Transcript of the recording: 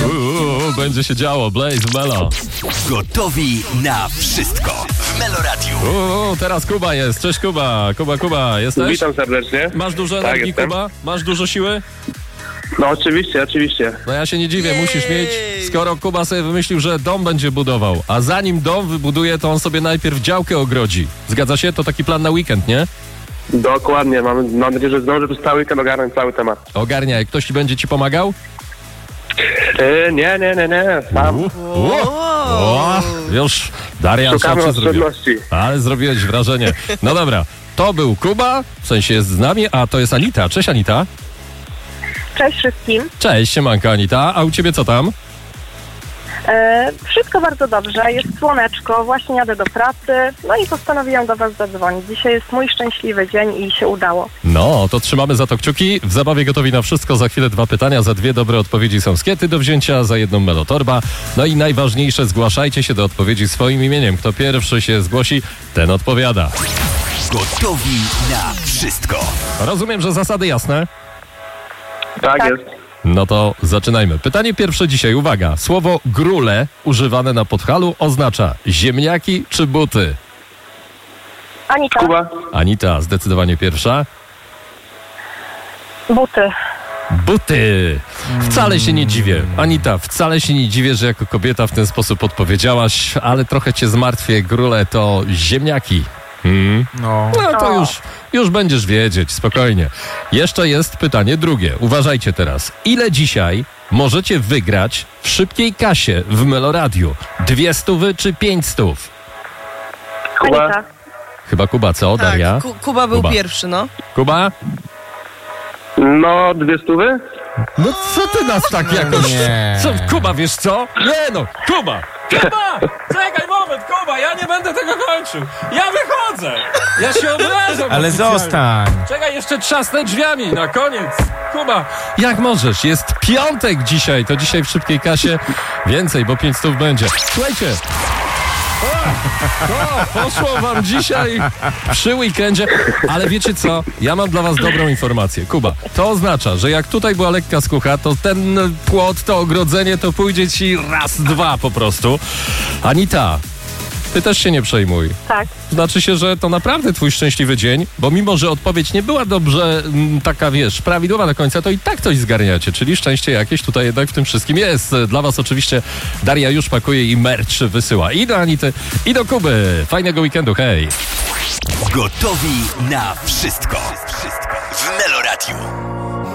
Będzie się działo, Blaze, Melo. Gotowi na wszystko w Meloradiu. Teraz Kuba jest. Cześć Kuba. Kuba, jesteś? Witam serdecznie. Masz dużo Tak, energii, jestem. Kuba? Masz dużo siły? No oczywiście. No ja się nie dziwię, musisz mieć, skoro Kuba sobie wymyślił, że dom będzie budował, a zanim dom wybuduje, to on sobie najpierw działkę ogrodzi. Zgadza się? To taki plan na weekend, nie? Dokładnie, mam nadzieję, że zdążę przez cały weekend ogarnąć cały temat. Ogarniaj. Ktoś będzie ci pomagał? Nie, sam. Już Darian Szukamy szybciej zrobił. oszczędności. Ale zrobiłeś wrażenie. No dobra, to był Kuba, w sensie jest z nami, a to jest Anita. Cześć Anita. Cześć wszystkim. Cześć, siemanko Anita. A u ciebie co tam? Wszystko bardzo dobrze, jest słoneczko, właśnie jadę do pracy, no i postanowiłam do was zadzwonić. Dzisiaj jest mój szczęśliwy dzień i się udało. No, to trzymamy za to kciuki. W zabawie gotowi na wszystko. Za chwilę 2 pytania, za 2 dobre odpowiedzi są skiety do wzięcia, za 1 melotorba. No i najważniejsze, zgłaszajcie się do odpowiedzi swoim imieniem. Kto pierwszy się zgłosi, ten odpowiada. Gotowi na wszystko. Rozumiem, że zasady jasne? Tak Tak. jest. No to zaczynajmy. Pytanie pierwsze dzisiaj. Uwaga. Słowo grule używane na Podhalu oznacza ziemniaki czy buty? Anita, Kuba? Anita, zdecydowanie pierwsza. buty. Buty. Wcale się nie dziwię. Anita, wcale się nie dziwię, że jako kobieta w ten sposób odpowiedziałaś, ale trochę cię zmartwię. Grule to ziemniaki. No. No to już będziesz wiedzieć, spokojnie. Jeszcze jest pytanie drugie. Uważajcie teraz. Ile dzisiaj możecie wygrać w szybkiej kasie w Meloradiu? 200 czy 500? Kuba? Anita, Chyba Kuba, co? Daria? Tak, Kuba był Kuba. pierwszy, no. Kuba? No, 200? No co ty nas tak jakoś... nie. Co, Kuba, wiesz co? Nie no, Kuba! Kuba! Czekaj moment, Kuba, ja nie będę tego kończył. Ja wychodzę! Ja się obrażam. Ale oficjalnie. zostań. Czekaj, jeszcze trzasnę drzwiami na koniec. Kuba, jak możesz? Jest piątek dzisiaj, to dzisiaj w szybkiej kasie więcej, bo 500 będzie. Słuchajcie. To poszło wam dzisiaj przy weekendzie, ale wiecie co? Ja mam dla was dobrą informację. Kuba, to oznacza, że jak tutaj była lekka skucha, to ten płot, to ogrodzenie, to pójdzie ci raz, dwa po prostu. Anita, ty też się nie przejmuj. tak. Znaczy się, że to naprawdę twój szczęśliwy dzień, bo mimo, że odpowiedź nie była dobrze taka, wiesz, prawidłowa do końca, to i tak coś zgarniacie, czyli szczęście jakieś tutaj jednak w tym wszystkim jest. Dla was oczywiście Daria już pakuje i merch wysyła i do Anity, i do Kuby. Fajnego weekendu, hej! Gotowi na wszystko w Meloradiu.